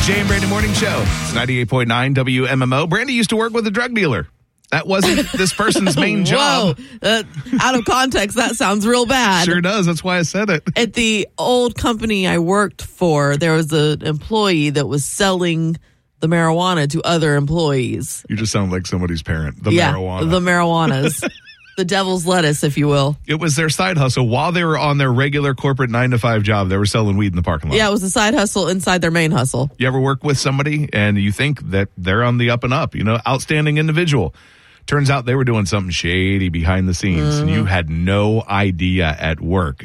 Jay and Brandy Morning Show. It's 98.9 WMMO. Brandy used to work with a drug dealer. That wasn't this person's main job. Whoa. Out of context, that sounds real bad. Sure does. That's why I said it. At the old company I worked for, there was an employee that was selling the marijuana to other employees. You just sound like somebody's parent. Marijuana. The marijuanas. The devil's lettuce, if you will. It was their side hustle. While they were on their regular corporate 9-to-5 job, they were selling weed in the parking lot. Yeah, it was a side hustle inside their main hustle. You ever work with somebody and you think that they're on the up and up, outstanding individual. Turns out they were doing something shady behind the scenes, and you had no idea at work.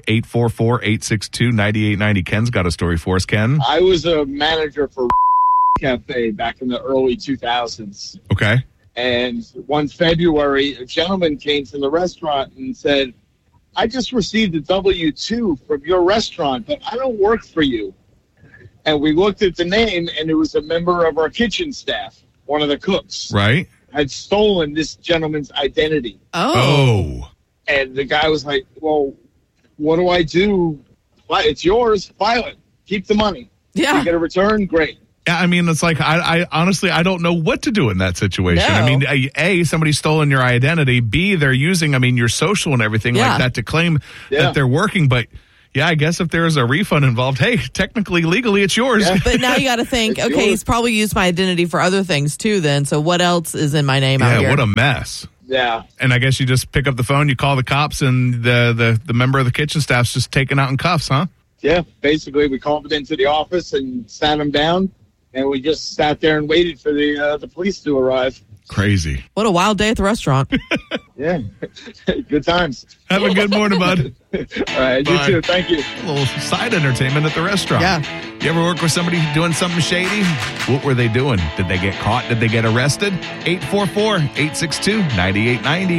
844-862-9890. Ken's got a story for us, Ken. I was a manager for Cafe back in the early 2000s. Okay. And one February, a gentleman came to the restaurant and said, I just received a W-2 from your restaurant, but I don't work for you. And we looked at the name, and it was a member of our kitchen staff, one of the cooks. Right. Had stolen this gentleman's identity. Oh. And the guy was like, well, what do I do? It's yours. File it. Keep the money. Yeah. You get a return? Great. Yeah, I mean, it's like, I honestly, I don't know what to do in that situation. No. I mean, A, somebody's stolen your identity. B, they're using, your social and everything like that to claim that they're working. But yeah, I guess if there's a refund involved, hey, technically, legally, it's yours. Yeah. But now you got to think, okay, he's probably used my identity for other things too then. So what else is in my name out here? Yeah, what a mess. Yeah. And I guess you just pick up the phone, you call the cops, and the member of the kitchen staff's just taken out in cuffs, huh? Yeah, basically, we called it into the office and sat him down, and we just sat there and waited for the police to arrive. Crazy. What a wild day at the restaurant. Yeah. Good times. Have a good morning, bud. All right. Bye. You too. Thank you. A little side entertainment at the restaurant. Yeah. You ever work with somebody doing something shady? What were they doing? Did they get caught? Did they get arrested? 844-862-9890.